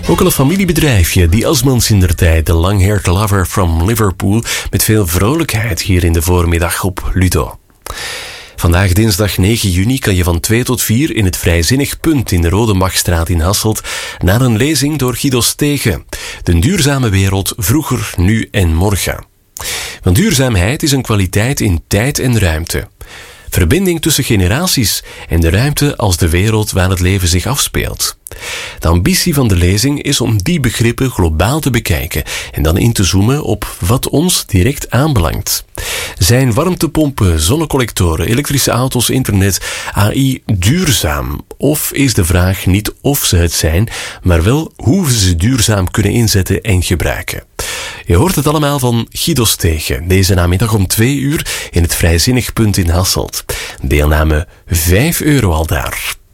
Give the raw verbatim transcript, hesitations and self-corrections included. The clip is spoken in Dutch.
Ook al een familiebedrijfje, die Osmonds indertijd, de long-haired lover from Liverpool, met veel vrolijkheid hier in de voormiddag op Ludo. Vandaag dinsdag negen juni kan je van twee tot vier in het Vrijzinnig Punt in de Rodemachstraat in Hasselt naar een lezing door Guido Stegen. De duurzame wereld vroeger, nu en morgen. Want duurzaamheid is een kwaliteit in tijd en ruimte. Verbinding tussen generaties en de ruimte als de wereld waar het leven zich afspeelt. De ambitie van de lezing is om die begrippen globaal te bekijken en dan in te zoomen op wat ons direct aanbelangt. Zijn warmtepompen, zonnecollectoren, elektrische auto's, internet, A I duurzaam? Of is de vraag niet of ze het zijn, maar wel hoe we ze duurzaam kunnen inzetten en gebruiken? Je hoort het allemaal van Guido Stegen, deze namiddag om twee uur in het Vrijzinnig Punt in Hasselt. Deelname vijf euro al daar.